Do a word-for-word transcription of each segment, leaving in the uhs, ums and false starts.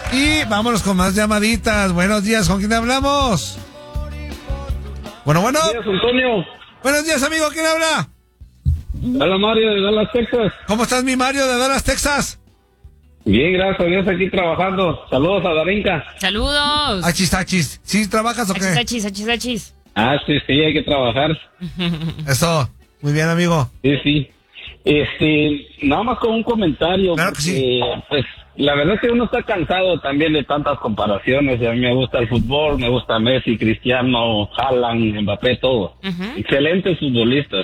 Y vámonos con más llamaditas. Buenos días, ¿con quién hablamos? Bueno, bueno. Buenos días, Antonio. Buenos días, amigo, ¿quién habla? Hola, Mario de Dallas, Texas. ¿Cómo estás, mi Mario de Dallas, Texas? Bien, gracias a Dios, aquí trabajando. Saludos a Darinka. Saludos. Achis, achis. ¿Sí trabajas o qué? Achis, achis, achis, achis. Ah, sí, sí, hay que trabajar. Eso, muy bien, amigo. Sí, sí. Este, nada más con un comentario. Claro que sí. Porque, pues, la verdad es que uno está cansado también de tantas comparaciones. Y a mí me gusta el fútbol, me gusta Messi, Cristiano, Haaland, Mbappé, todo. Uh-huh. Excelentes futbolistas.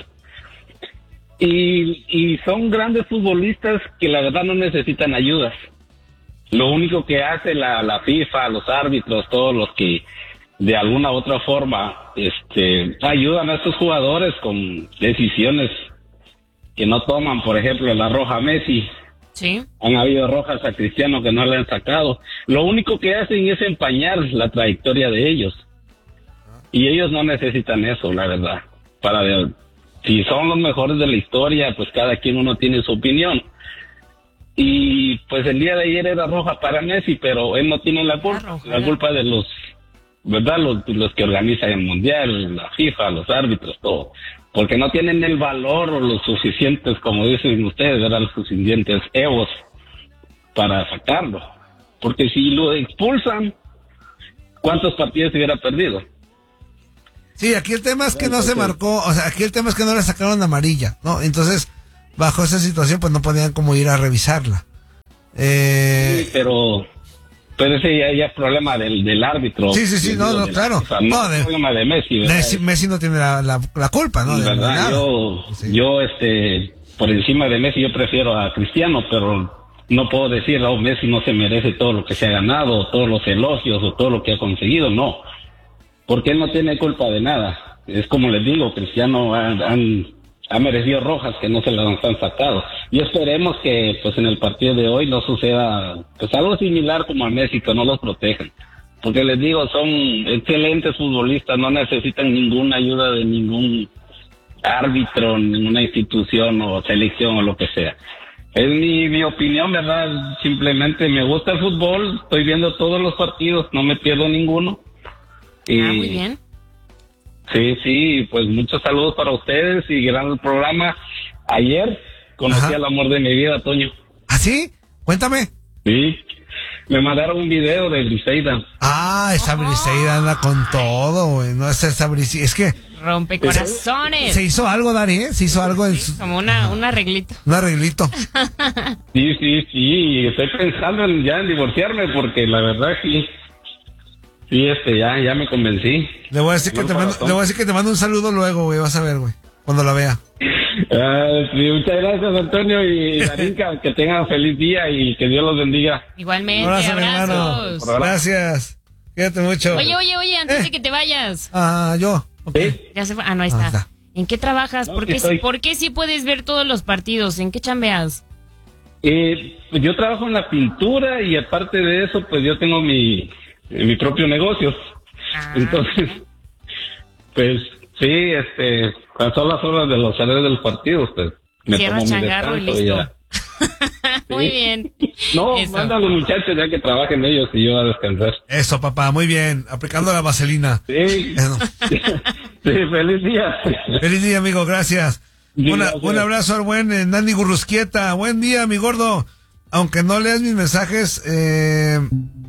Y, y son grandes futbolistas que la verdad no necesitan ayudas. Lo único que hace la, la FIFA, los árbitros, todos los que de alguna u otra forma este, ayudan a estos jugadores con decisiones que no toman. Por ejemplo, la roja a Messi. Sí. Han habido rojas a Cristiano que no le han sacado. Lo único que hacen es empañar la trayectoria de ellos. Y ellos no necesitan eso, la verdad. Para de, si son los mejores de la historia, pues cada quien uno tiene su opinión. Y pues el día de ayer era roja para Messi, pero él no tiene la culpa. La culpa de los, ¿verdad? Los, los que organizan el Mundial, la FIFA, los árbitros, todo. Porque no tienen el valor o los suficientes, como dicen ustedes, ¿verdad? Los suficientes egos para sacarlo. Porque si lo expulsan, ¿cuántos partidos se hubiera perdido? Sí, aquí el tema es que no se marcó, o sea, aquí el tema es que no le sacaron amarilla, ¿no? Entonces, bajo esa situación, pues no podían como ir a revisarla. Eh... Sí, pero... Pero ese ya, ya es problema del, del árbitro. Sí, sí, sí, no, no, claro. O sea, no, no, de, es problema de Messi, ¿verdad? Messi, Messi no tiene la, la, la culpa, ¿no? De ¿verdad? nada. Yo, sí. yo, este, por encima de Messi, yo prefiero a Cristiano, pero no puedo decir, oh, Messi no se merece todo lo que se ha ganado, todos los elogios o todo lo que ha conseguido, no. Porque él no tiene culpa de nada. Es como les digo, Cristiano han, han, ha merecido rojas que no se las han sacado. Y esperemos que pues en el partido de hoy no suceda pues algo similar como a Messi, que no los protejan. Porque les digo, son excelentes futbolistas, no necesitan ninguna ayuda de ningún árbitro, ninguna institución o selección o lo que sea. Es mi, mi opinión, ¿verdad? Simplemente me gusta el fútbol, estoy viendo todos los partidos, no me pierdo ninguno. Y, ah, muy bien. Sí, sí, pues muchos saludos para ustedes y gran programa. Ayer conocí Ajá. al amor de mi vida, Toño. ¿Ah, sí? Cuéntame. Sí, me mandaron un video de Briseida. Ah, esa Briseida anda con todo, güey. No es esa Briseida, es que... Rompe corazones. ¿Se hizo algo, Dani? ¿Eh? ¿Se hizo algo? En sí, su... como una, un arreglito. Un arreglito. Sí, sí, sí, estoy pensando en ya en divorciarme porque la verdad sí... Sí, este, ya, ya me convencí. Le voy a decir que te mando, le voy a decir que te mando un saludo luego, güey, vas a ver, güey, cuando la vea. Uh, sí, muchas gracias, Antonio y Darinka, que tengan feliz día y que Dios los bendiga. Igualmente, abrazo, abrazos. Hermano. Gracias. Cuídate mucho. Oye, oye, oye, antes eh. de que te vayas. Ah, yo. Okay. ¿Sí? Ya se fue. Ah, no, ahí está. Ah, está. ¿En qué trabajas? No, ¿Por, qué, estoy... ¿Por qué sí puedes ver todos los partidos? ¿En qué chambeas? Eh, pues yo trabajo en la pintura y aparte de eso, pues yo tengo mi, mi propio negocio. Ah. Entonces, pues sí, este, cuando son las horas de los salarios de los partidos, pues me cierra tomo mi changarro y listo. Y muy sí. bien. No, Eso. mandan los muchachos ya que trabajen ellos y yo a descansar. Eso, papá, muy bien, aplicando la vaselina. Sí. sí, feliz día. Feliz día, amigo, gracias. Sí, Una, gracias. Un abrazo al buen eh, Nandi Gurrusquieta. Buen día, mi gordo. Aunque no leas mis mensajes, eh,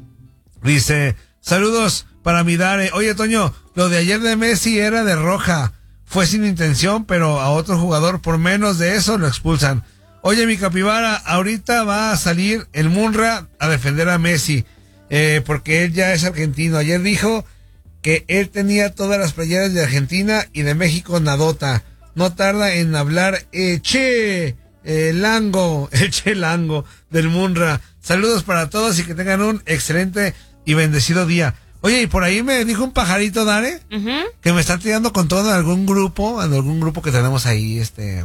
dice, saludos para mi Dare. Oye, Toño, lo de ayer de Messi era de roja. Fue sin intención, pero a otro jugador por menos de eso lo expulsan. Oye, mi capibara, ahorita va a salir el Munra a defender a Messi, eh, porque él ya es argentino. Ayer dijo que él tenía todas las playeras de Argentina y de México nadota. No tarda en hablar, eh, che, eh, Lango, el che Lango del Munra. Saludos para todos y que tengan un excelente y bendecido día. Oye, y por ahí me dijo un pajarito, Dare, uh-huh. que me está tirando con todo en algún grupo, en algún grupo que tenemos ahí, este,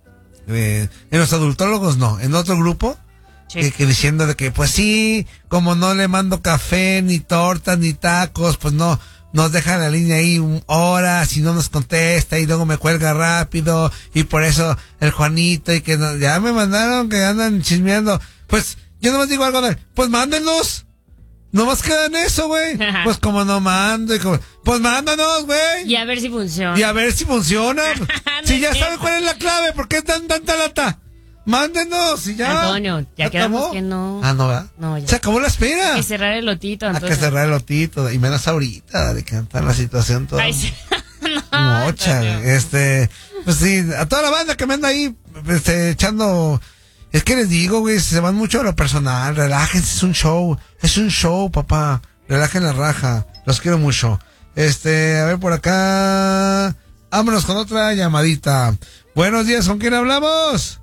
eh, en los adultólogos no, en otro grupo, sí. que, que diciendo de que, pues sí, como no le mando café, ni tortas, ni tacos, pues no, nos deja la línea ahí horas y no nos contesta y luego me cuelga rápido y por eso el Juanito y que no, ya me mandaron que andan chismeando. Pues yo nomás digo algo de él, pues mándenlos. Nomás queda en eso, güey. Pues como no mando, y como, pues mándanos, güey. Y a ver si funciona. Y a ver si funciona. No Si ya es sabe cierto. cuál es la clave, ¿por qué dan tanta lata? Mándenos y ya. Antonio, ya ¿Se quedamos acabó? que no. Ah, no, ¿verdad? No, ya. Se acabó la espera. Hay que cerrar el lotito, Hay entonces. que cerrar el lotito. Y menos ahorita, de que está la situación toda Ay, sí. No, mocha. Antonio. Este, pues sí, a toda la banda que me anda ahí, este, echando. Es que les digo, güey, se van mucho a lo personal. Relájense, es un show. Es un show, papá. Relajen la raja. Los quiero mucho. Este, a ver por acá. Vámonos con otra llamadita. Buenos días, ¿con quién hablamos?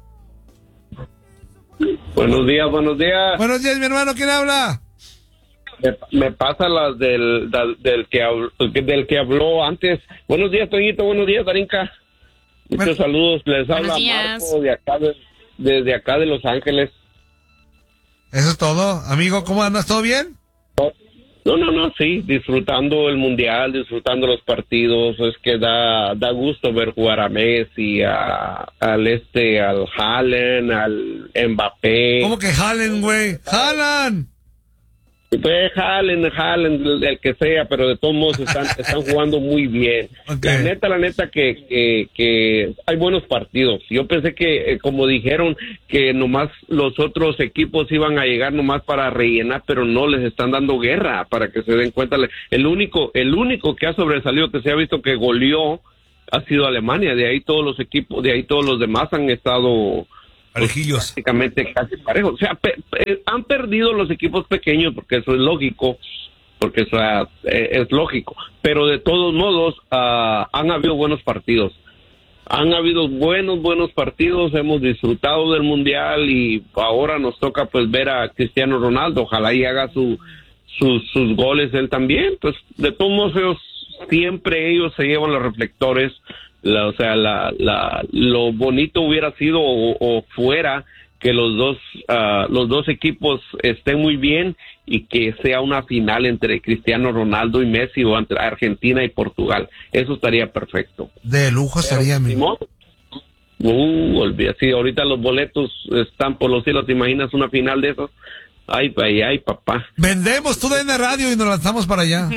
Buenos días, buenos días. Buenos días, mi hermano, ¿quién habla? Me, me pasa las del, del, del, que habló, del que habló antes. Buenos días, Toñito, buenos días, Darinka. Muchos Bueno. saludos. Les Buenos habla días. Marco de acá, de, desde acá de Los Ángeles. Eso es todo. Amigo, ¿cómo andas? ¿Todo bien? No, no, no, sí, disfrutando el mundial, disfrutando los partidos. Es que da da gusto ver jugar a Messi, a, al este, al Haaland, al Mbappé. ¿Cómo que jalen, güey? ¡Jalan! Pues Haaland, Haaland, el, el que sea, pero de todos modos están, están jugando muy bien. Ok. La neta, la neta que, que, que hay buenos partidos. Yo pensé que, eh, como dijeron, que nomás los otros equipos iban a llegar nomás para rellenar, pero no, les están dando guerra para que se den cuenta. El único, el único que ha sobresalido, que se ha visto que goleó, ha sido Alemania. De ahí todos los equipos, de ahí todos los demás han estado Parejillos. prácticamente casi parejos. O sea, pe- pe- han perdido los equipos pequeños, porque eso es lógico, porque eso eh, es lógico, pero de todos modos ah, han habido buenos partidos. Han habido buenos, buenos partidos, hemos disfrutado del Mundial y ahora nos toca pues ver a Cristiano Ronaldo, ojalá y haga su, sus, sus goles él también. Pues de todos modos ellos, siempre ellos se llevan los reflectores. La, o sea, la, la, lo bonito hubiera sido o, o fuera que los dos, uh, los dos equipos estén muy bien y que sea una final entre Cristiano Ronaldo y Messi o entre Argentina y Portugal. Eso estaría perfecto. De lujo estaría, Pero, amigo. Uh, olvida, sí, ahorita los boletos están por los cielos. ¿Te imaginas una final de esos? Ay, ay, ay, papá. Vendemos tu D N Radio y nos lanzamos para allá.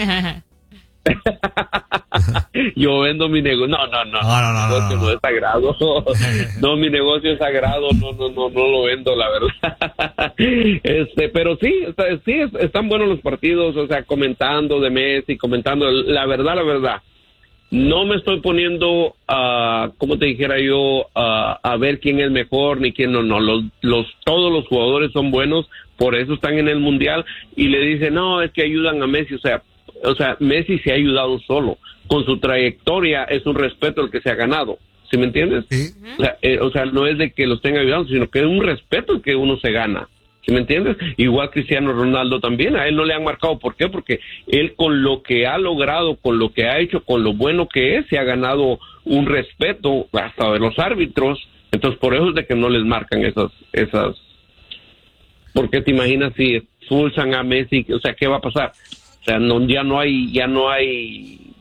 Yo vendo mi negocio. No, no, no. No, no, no, Mi negocio no, no, no. es sagrado. No, mi negocio es sagrado. No, no, no, no lo vendo, la verdad. Este, pero sí, está, sí, es- están buenos los partidos. O sea, comentando de Messi, comentando. La verdad, la verdad. No me estoy poniendo, a como te dijera yo, a a ver quién es mejor ni quién no. No, los, los, todos los jugadores son buenos. Por eso están en el mundial. Y le dicen, no, es que ayudan a Messi. O sea, O sea, Messi se ha ayudado solo. Con su trayectoria es un respeto el que se ha ganado. ¿Sí me entiendes? Sí. O sea, eh, o sea, no es de que lo estén ayudando, sino que es un respeto el que uno se gana. ¿Sí me entiendes? Igual Cristiano Ronaldo también. A él no le han marcado. ¿Por qué? Porque él con lo que ha logrado, con lo que ha hecho, con lo bueno que es, se ha ganado un respeto hasta de los árbitros. Entonces, por eso es de que no les marcan esas... esas. Porque te imaginas si expulsan a Messi, o sea, ¿qué va a pasar? O sea, no, ya no hay, ya no hay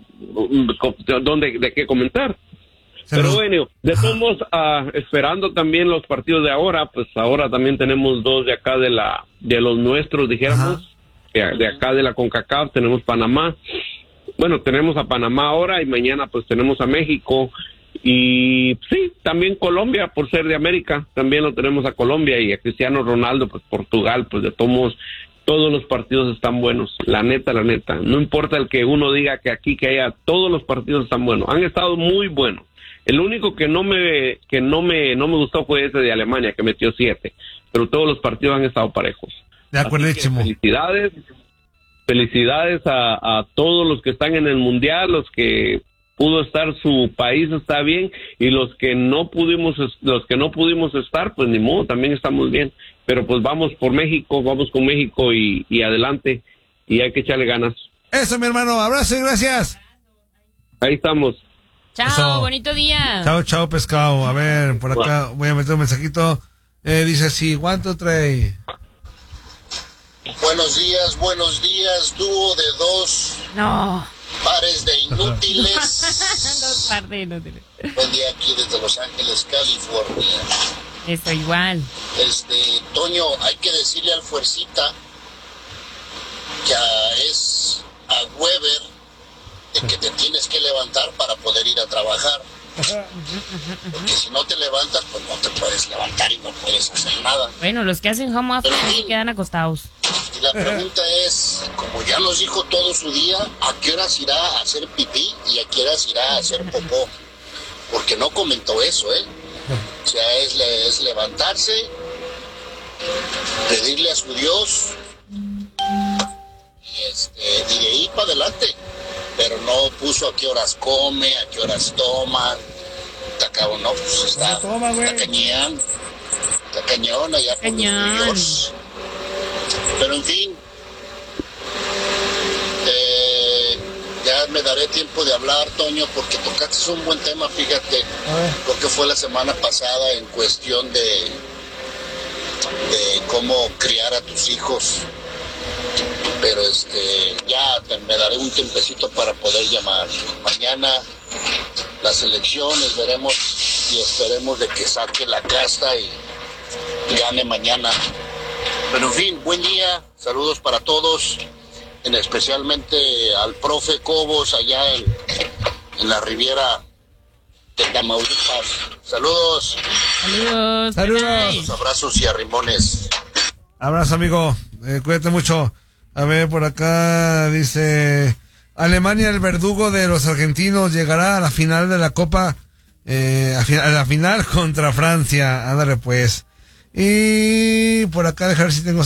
dónde, de qué comentar. Se Pero nos- bueno, de Ajá. todos modos, ah, esperando también los partidos de ahora, pues ahora también tenemos dos de acá de la, de los nuestros, dijéramos, de, de acá de la CONCACAF, tenemos Panamá. Bueno, tenemos a Panamá ahora y mañana pues tenemos a México. Y sí, también Colombia, por ser de América, también lo tenemos a Colombia y a Cristiano Ronaldo, pues Portugal, pues de todos modos, todos los partidos están buenos, la neta, la neta. No importa el que uno diga que aquí, que haya, todos los partidos están buenos, han estado muy buenos. El único que no me que no me no me gustó fue ese de Alemania, que metió siete, pero todos los partidos han estado parejos. De acuerdo, Así que Chimo. felicidades, felicidades a, a todos los que están en el mundial, los que pudo estar su país está bien y los que no pudimos los que no pudimos estar, pues ni modo, también estamos bien. Pero pues vamos por México, vamos con México y, y adelante y hay que echarle ganas. Eso, mi hermano. Abrazo y gracias. Ahí estamos. Chao, Eso. bonito día. Chao, chao, pescado. A ver, por acá voy a meter un mensajito. Eh, dice así, one, two, three. Buenos días, buenos días, dúo de dos No. pares de Dos inútiles. partes, no tiene- Buen día aquí desde Los Ángeles, California. Eso igual. Este, Toño, hay que decirle al Fuercita que a- es a Weber de que te tienes que levantar para poder ir a trabajar. Porque si no te levantas, pues no te puedes levantar y no puedes hacer nada. Bueno, los que hacen home office se quedan acostados. Y la pregunta es, como ya nos dijo todo su día, ¿a qué horas irá a hacer pipí y a qué horas irá a hacer popó? Porque no comentó eso, ¿eh? O sea, es, le- es levantarse, pedirle a su Dios y, este, y de ahí para adelante. Pero no puso a qué horas come, a qué horas toma. Está cabrón, no, pues está, está cañón. Está cañón allá por los Cañón. New Yorks. Pero en fin, eh, ya me daré tiempo de hablar, Toño, porque tocaste un buen tema, fíjate. Creo que fue la semana pasada en cuestión de, de cómo criar a tus hijos. Pero este, ya te- me daré un tiempecito para poder llamar. Mañana las elecciones, veremos y esperemos de que saque la casta y gane mañana. Pero en fin, buen día, saludos para todos, en especialmente al profe Cobos allá en, en la Riviera de Tamaulipas. Saludos, Saludos. Saludos. bye, bye. abrazos y arrimones. Abrazo, amigo. Eh, cuídate mucho. A ver, por acá dice... Alemania, el verdugo de los argentinos, llegará a la final de la Copa, eh, a, fi- a la final contra Francia. Ándale, pues. Y por acá dejar si tengo